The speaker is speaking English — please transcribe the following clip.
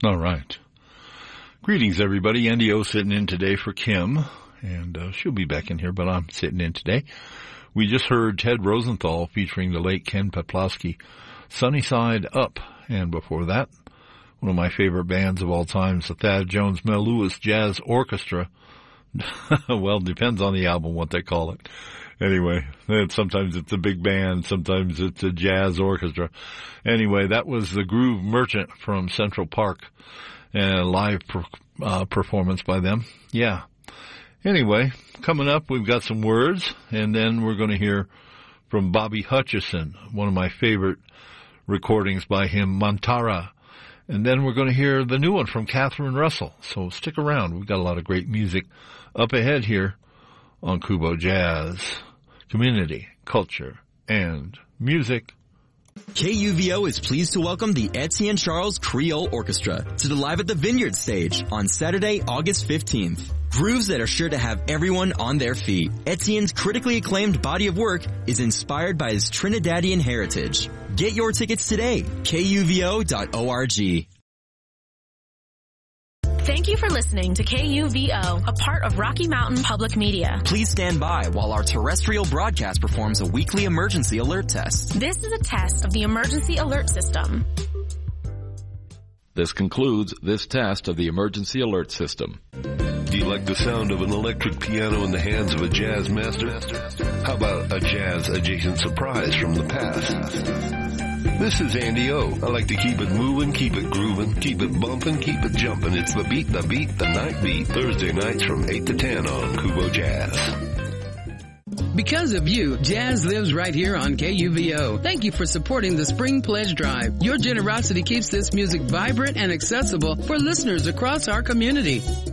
All right. Greetings, everybody. Andy O sitting in today for Kim, and she'll be back in here, but I'm sitting in today. We just heard Ted Rosenthal featuring the late Ken Peplowski, Sunny Side Up, and before that, one of my favorite bands of all time, the Thad Jones Mel Lewis Jazz Orchestra. Well, depends on the album what they call it. Anyway, sometimes it's a big band, sometimes it's a jazz orchestra. Anyway, that was the Groove Merchant from Central Park, and a live performance by them. Yeah. Anyway, coming up, we've got some words, and then we're going to hear from Bobby Hutcherson, one of my favorite recordings by him, Mantara. And then we're going to hear the new one from Catherine Russell. So stick around. We've got a lot of great music up ahead here on Kubo Jazz. Community, culture, and music. KUVO is pleased to welcome the Etienne Charles Creole Orchestra to the Live at the Vineyard stage on Saturday, August 15th. Grooves that are sure to have everyone on their feet. Etienne's critically acclaimed body of work is inspired by his Trinidadian heritage. Get your tickets today, kuvo.org. Thank you for listening to KUVO, a part of Rocky Mountain Public Media. Please stand by while our terrestrial broadcast performs a weekly emergency alert test. This is a test of the emergency alert system. This concludes this test of the emergency alert system. Do you like the sound of an electric piano in the hands of a jazz master? How about a jazz-adjacent surprise from the past? This is Andy O. I like to keep it moving, keep it grooving, keep it bumping, keep it jumping. It's the beat, the night beat. Thursday nights from 8 to 10 on Kubo Jazz. Because of you, jazz lives right here on KUVO. Thank you for supporting the Spring Pledge Drive. Your generosity keeps this music vibrant and accessible for listeners across our community.